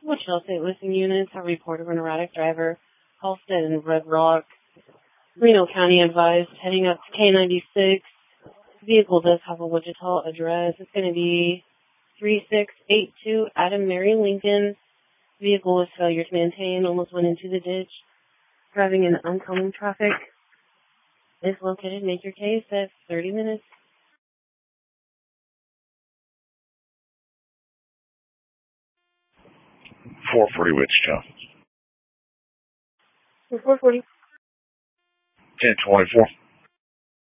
Wichita State Listing Units have reported an erratic driver, Halstead and Red Rock, Reno County advised, heading up to K96. Vehicle does have a Wichita address. It's going to be 3682 Adam Mary Lincoln. Vehicle with failure to maintain, almost went into the ditch. Driving in oncoming traffic is located. Make your case at 30 minutes. 440 Wichita. 440. 1024.